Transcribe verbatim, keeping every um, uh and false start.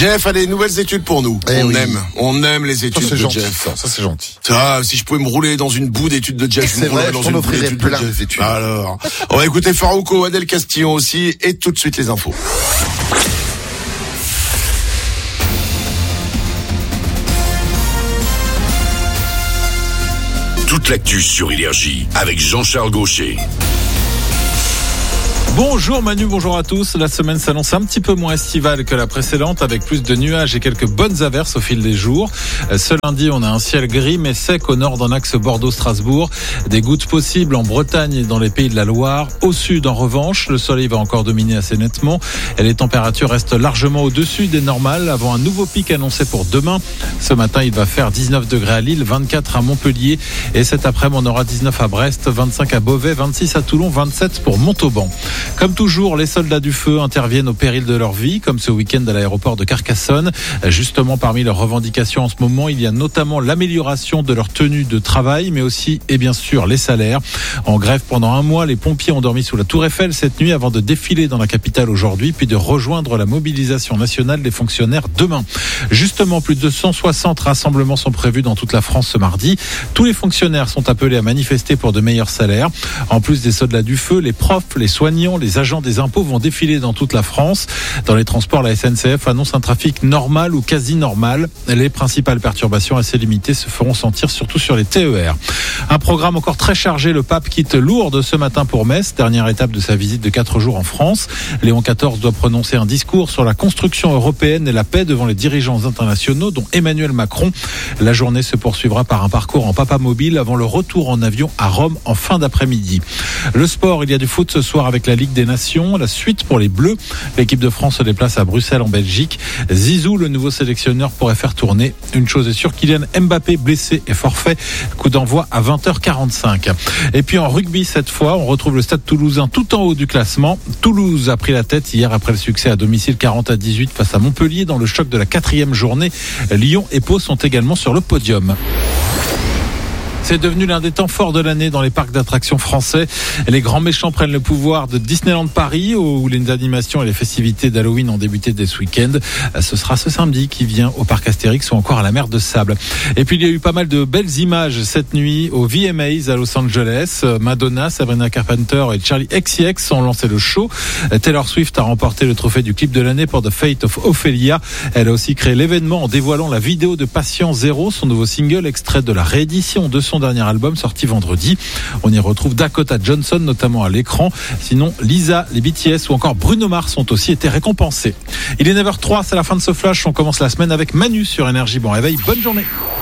Jeff a des nouvelles études pour nous. Eh on oui. aime, on aime les Ça études c'est de gentil, Jeff. ça, ça c'est gentil. Ça, si je pouvais me rouler dans une boue d'études de Jeff, je C'est me roulerais vrai, dans je t'en une boue offrirais d'études de plein Jeff. des études. Alors, on va écouter Farouko, Adèle Castillon aussi, et tout de suite les infos. Toute l'actu sur Énergie avec Jean-Charles Gaucher. Bonjour Manu, bonjour à tous. La semaine s'annonce un petit peu moins estivale que la précédente avec plus de nuages et quelques bonnes averses au fil des jours. Ce lundi, on a un ciel gris mais sec au nord d'un axe Bordeaux-Strasbourg. Des gouttes possibles en Bretagne et dans les pays de la Loire. Au sud, en revanche, le soleil va encore dominer assez nettement et les températures restent largement au-dessus des normales avant un nouveau pic annoncé pour demain. Ce matin, il va faire dix-neuf degrés à Lille, vingt-quatre à Montpellier et cet après-midi, on aura dix-neuf à Brest, vingt-cinq à Beauvais, vingt-six à Toulon, vingt-sept pour Montauban. Comme toujours, les soldats du feu interviennent au péril de leur vie, comme ce week-end à l'aéroport de Carcassonne. Justement, parmi leurs revendications en ce moment, il y a notamment l'amélioration de leur tenue de travail, mais aussi, et bien sûr, les salaires. En grève pendant un mois, les pompiers ont dormi sous la Tour Eiffel cette nuit avant de défiler dans la capitale aujourd'hui, puis de rejoindre la mobilisation nationale des fonctionnaires demain. Justement, plus de cent soixante rassemblements sont prévus dans toute la France ce mardi. Tous les fonctionnaires sont appelés à manifester pour de meilleurs salaires. En plus des soldats du feu, les profs, les soignants, les agents des impôts vont défiler dans toute la France. Dans les transports, la S N C F annonce un trafic normal ou quasi normal. Les principales perturbations assez limitées se feront sentir surtout sur les T E R. Un programme encore très chargé. Le pape quitte Lourdes ce matin pour Metz, dernière étape de sa visite de quatre jours en France. Léon quatorze doit prononcer un discours sur la construction européenne et la paix devant les dirigeants internationaux, dont Emmanuel Macron. La journée se poursuivra par un parcours en papamobile avant le retour en avion à Rome en fin d'après-midi. Le sport, il y a du foot ce soir avec la Ligue des Nations. La suite pour les Bleus. L'équipe de France se déplace à Bruxelles en Belgique. Zizou, le nouveau sélectionneur, pourrait faire tourner. Une chose est sûre, Kylian Mbappé blessé et forfait. Coup d'envoi à vingt heures quarante-cinq. Et puis en rugby, cette fois, on retrouve le Stade Toulousain tout en haut du classement. Toulouse a pris la tête hier après le succès à domicile quarante à dix-huit face à Montpellier dans le choc de la quatrième journée. Lyon et Pau sont également sur le podium. C'est devenu l'un des temps forts de l'année dans les parcs d'attractions français. Les grands méchants prennent le pouvoir de Disneyland Paris, où les animations et les festivités d'Halloween ont débuté dès ce week-end. Ce sera ce samedi qui vient au parc Astérix ou encore à la mer de Sable. Et puis il y a eu pas mal de belles images cette nuit au V M As à Los Angeles. Madonna, Sabrina Carpenter et Charli X C X ont lancé le show. Taylor Swift a remporté le trophée du clip de l'année pour The Fate of Ophelia. Elle a aussi créé l'événement en dévoilant la vidéo de Patient Zéro, son nouveau single extrait de la réédition de son Son dernier album sorti vendredi. On y retrouve Dakota Johnson notamment à l'écran. Sinon, Lisa, les B T S ou encore Bruno Mars ont aussi été récompensés. Il est neuf heures zéro trois, c'est la fin de ce flash. On commence la semaine avec Manu sur Énergie. Bon réveil, bonne journée.